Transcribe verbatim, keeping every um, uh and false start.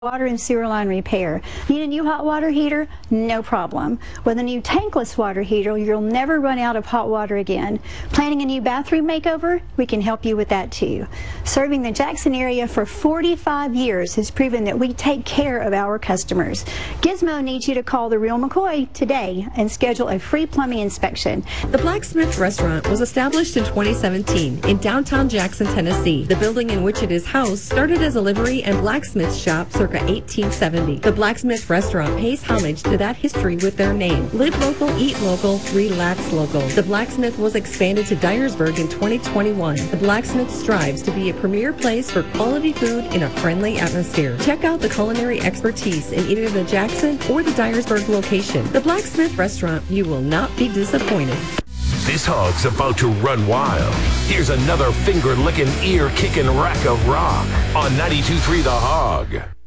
Water and sewer line repair. Need a new hot water heater? No problem. With a new tankless water heater, you'll never run out of hot water again. Planning a new bathroom makeover? We can help you with that too. Serving the Jackson area for forty-five years has proven that we take care of our customers. Gizmo needs you to call the Real McCoy today and schedule a free plumbing inspection. The Blacksmith Restaurant was established in twenty seventeen in downtown Jackson, Tennessee. The building in which it is housed started as a livery and blacksmith shop circa eighteen seventy. The Blacksmith Restaurant pays homage to that history with their name. Live local, eat local, relax local. The Blacksmith was expanded to Dyersburg in twenty twenty-one. The Blacksmith strives to be a premier place for quality food in a friendly atmosphere. Check out the culinary expertise in either the Jackson or the Dyersburg location. The Blacksmith Restaurant, you will not be disappointed. This hog's about to run wild. Here's another finger-licking, ear-kicking rack of rock on ninety-two point three The Hog.